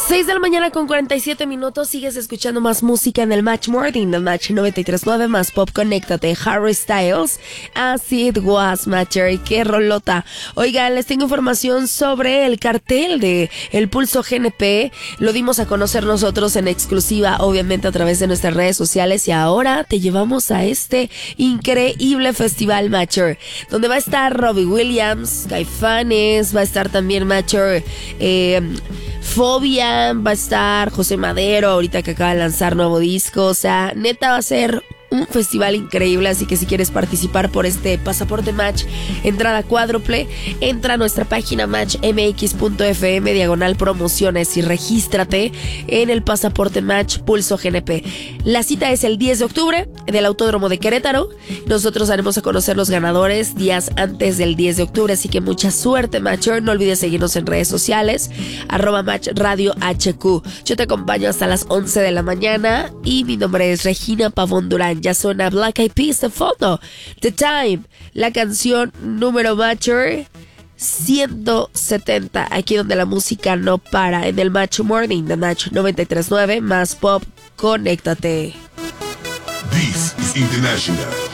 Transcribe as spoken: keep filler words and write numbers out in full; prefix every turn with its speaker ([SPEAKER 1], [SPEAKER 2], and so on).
[SPEAKER 1] seis de la mañana con cuarenta y siete minutos. Sigues escuchando más música en el Match Morning de Match noventa y tres punto nueve. Más pop, conéctate. Harry Styles, As It Was, Matcher. Qué rolota. Oigan, les tengo información sobre el cartel de El Pulso G N P. Lo dimos a conocer nosotros en exclusiva, obviamente a través de nuestras redes sociales, y ahora te llevamos a este increíble festival, Matcher, donde va a estar Robbie Williams, Caifanes, va a estar también Matcher, eh, Fobia, va a estar José Madero, ahorita que acaba de lanzar nuevo disco. O sea, neta va a ser un festival increíble, así que si quieres participar por este pasaporte Match, entrada cuádruple, entra a nuestra página match m x punto f m diagonal promociones y regístrate en el pasaporte Match Pulso G N P. La cita es el diez de octubre del Autódromo de Querétaro. Nosotros haremos a conocer los ganadores días antes del diez de octubre, así que mucha suerte, Matcher. No olvides seguirnos en redes sociales, arroba Match Radio H Q. Yo te acompaño hasta las once de la mañana y mi nombre es Regina Pavón Durán. Ya suena Black Eyed Peas de fondo. The Time, la canción número Matcher ciento setenta, aquí donde la música no para, en el Match Morning de Match noventa y tres punto nueve, más pop, conéctate.
[SPEAKER 2] This is International.